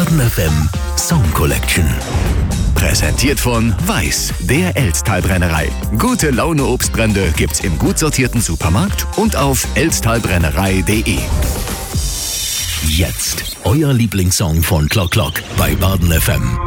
Baden FM Song Collection. Präsentiert von Weiß, der Elsttalbrennerei. Gute Laune Obstbrände gibt's im gut sortierten Supermarkt und auf elsttalbrennerei.de. Jetzt euer Lieblingssong von Clock Clock bei Baden FM.